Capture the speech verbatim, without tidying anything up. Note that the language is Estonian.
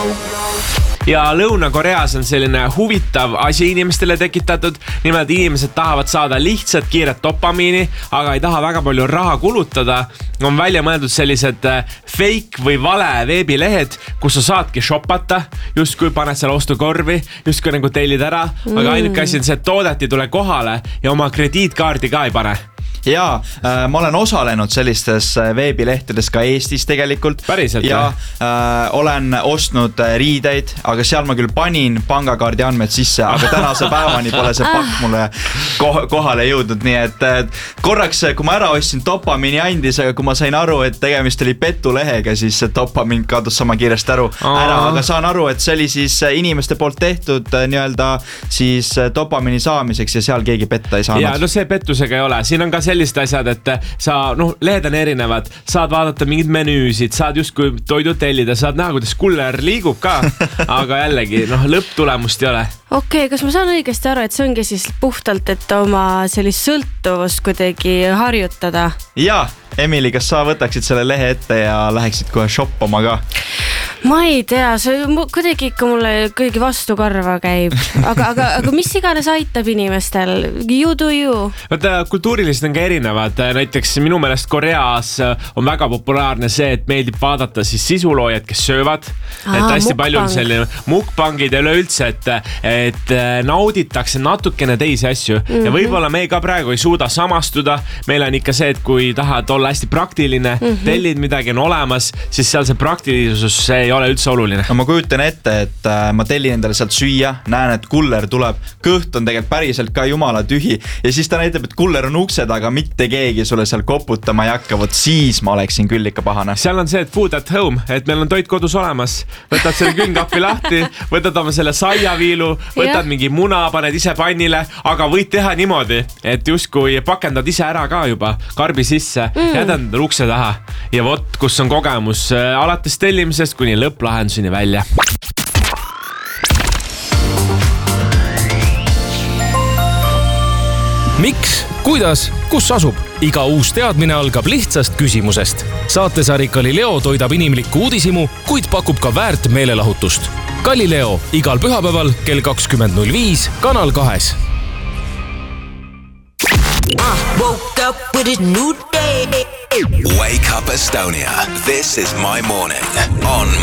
Ja Lõuna-Koreas on selline huvitav asi inimestele tekitatud. Nimelt inimesed tahavad saada lihtsat kiiret dopamiini, aga ei taha väga palju raha kulutada. On välja mõeldud sellised fake või vale veebilehed, kus sa saadki shoppata, just kui paned seal ostukorvi, just kui nagu tellid ära, aga ainuke asi on see, et toodet ei tule kohale ja oma krediitkaardi ka ei pane. Jaa, äh, ma olen osalenud sellistes veebilehtedes ka Eestis tegelikult. Päriselt, ja äh, olen ostnud riideid, aga seal ma küll panin pangakaardi andmed sisse, aga tänase päevani pole see pakk mulle koh- kohale jõudnud, nii et äh, korraks, kui ma ära ostsin, dopamiini andis, aga kui ma sain aru, et tegemist oli petulehega, siis see dopamiin kadus sama kiiresti aru, ära, aga saan aru, et see oli siis inimeste poolt tehtud nii-öelda siis dopamiini saamiseks ja seal keegi petta ei saanud. Ja no see pettusega ei ole, siin on ka sellised asjad, et sa, noh, lehed on erinevad, saad vaadata mingid menüüsid, saad justkui toidu tellida, saad näha, kuidas kuller liigub ka, aga jällegi, noh, lõpptulemust ei ole. Okei, okay, kas ma saan õigesti aru, et see ongi siis puhtalt, et oma sellist sõltuvust kuidagi harjutada? Jaa, Emily, kas sa võtaksid selle lehe ette ja läheksid kohe shoppama ka? Ma ei tea, see kuidagi ikka mulle kõigi vastu karva käib, aga, aga, aga mis iganes aitab inimestel? You do you. Vaata, kultuurilised on ka erinevad. Näiteks minu meelest Koreas on väga populaarne see, et meeldib vaadata siis sisuloojad, kes söövad. Aa, et hästi mukbang. palju on selline mukbangid ja üleüldse, et, et nauditakse natukene teisi asju. Mm-hmm. Ja võib-olla me ka praegu ei suuda samastuda. Meil on ikka see, et kui tahad olla hästi praktiline, mm-hmm. tellid midagi on olemas, siis seal see praktilisus ei ole üldse oluline. No ma kujutan ette, et ma tellin endale sealt süüa, näen, et kuller tuleb, kõht on tegelikult päriselt ka jumala tühi ja siis ta näitab, et kuller on ukse taga, mitte keegi sulle seal koputama ei hakka, võt siis ma oleksin küll ikka pahane. Seal on see, et food at home, et meil on toit kodus olemas. Võtad selle küünkapi lahti, võtad oma selle saiaviilu, võtad ja. mingi muna, paned ise pannile, aga võid teha niimoodi, et justkui pakendad ise ära ka juba karbi sisse, mm. jätad ukse taha ja vot, kus on kogemus alates tellimisest kuni lõpplahenduseni välja. Miks, kuidas, kus asub? Iga uus teadmine algab lihtsast küsimusest. Saatesari Galileo toidab inimlikku uudisimu, kuid pakub ka väärt meelelahutust. Galileo igal pühapäeval kell kakskümmend null viis Kanal kahes. I woke up with a new day. Wake up Estonia. This is my morning on